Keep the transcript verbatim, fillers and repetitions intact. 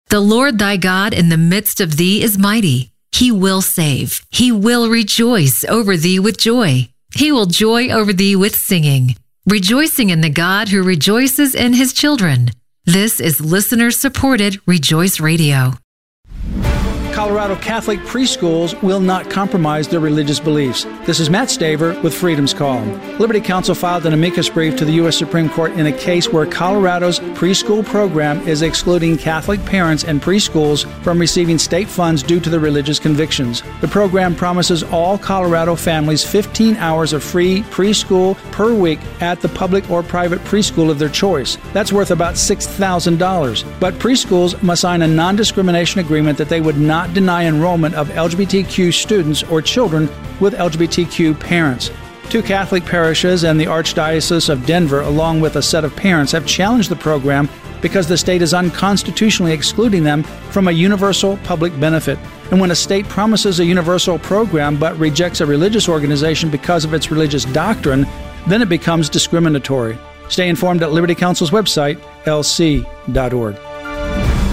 The Lord thy God in the midst of thee is mighty. He will save. He will rejoice over thee with joy. He will joy over thee with singing, rejoicing in the God who rejoices in his children. This is listener-supported Rejoice Radio. Colorado Catholic preschools will not compromise their religious beliefs. This is Matt Staver with Freedom's Call. Liberty Counsel filed an amicus brief to the U S Supreme Court in a case where Colorado's preschool program is excluding Catholic parents and preschools from receiving state funds due to their religious convictions. The program promises all Colorado families fifteen hours of free preschool per week at the public or private preschool of their choice. That's worth about six thousand dollars. But preschools must sign a non-discrimination agreement that they would not deny enrollment of L G B T Q students or children with L G B T Q parents. Two Catholic parishes and the Archdiocese of Denver, along with a set of parents, have challenged the program because the state is unconstitutionally excluding them from a universal public benefit. And when a state promises a universal program but rejects a religious organization because of its religious doctrine, then it becomes discriminatory. Stay informed at Liberty Counsel's website, L C dot org.